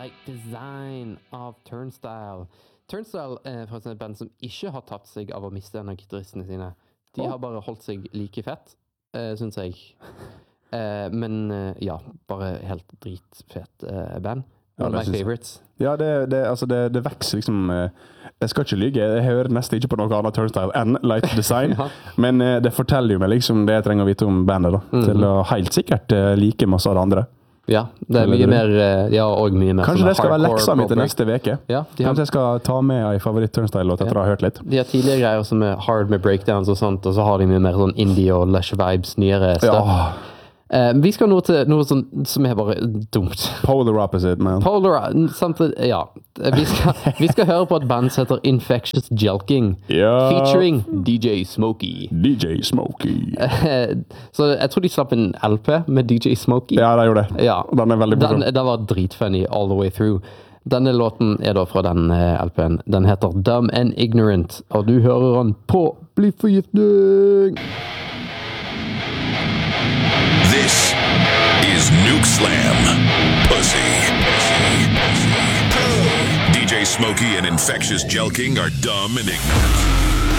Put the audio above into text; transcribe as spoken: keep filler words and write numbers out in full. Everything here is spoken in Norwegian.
Like Design av Turnstile. Turnstile er faktisk et band som ikke har tatt seg av å miste en av gitaristene sine. De har bare holdt seg like fett, uh, synes jeg. Uh, men uh, ja, bare helt dritfett uh, band. One of my favorites. Ja, det, det, altså det, det vekser liksom uh, jeg skal ikke lyge, jeg hører nesten ikke på noe annet Turnstile enn Light Design, ja. Men uh, det forteller jo meg liksom det jeg trenger å vite om bandet da, mm-hmm. til å helt sikkert uh, like masse av det andre. Ja, det er mye mer, uh, ja, og mye mer kanskje det skal være leksa mi til neste veke. Ja, kanskje har... jeg skal ta med en favoritt Turnstile-låt etter ja. å ha hørt litt. De har tidligere greier som er hard med breakdowns og sånt, og så har de mye mer sånn indie og lush vibes, nyere stuff. Ja. Uh, vi skal nå til noe sånn, som er bare dumt. Polar opposite, man. Polar, samtidig, ja. Vi skal, vi skal høre på et band som heter Infectious Jelking. Ja. Featuring D J Smokey. D J Smokey. Uh, så jeg tror de slapp en L P med D J Smokey. Ja, de gjorde det. Ja. Den er veldig bra. Den, den var dritfunny all the way through. Denne låten er da fra den uh, L P-en. Den heter Dumb and Ignorant, og du hører den på Blyforgiftning. This is Nuke Slam. Pussy. D J Smokey and Infectious Jelking are dumb and ignorant.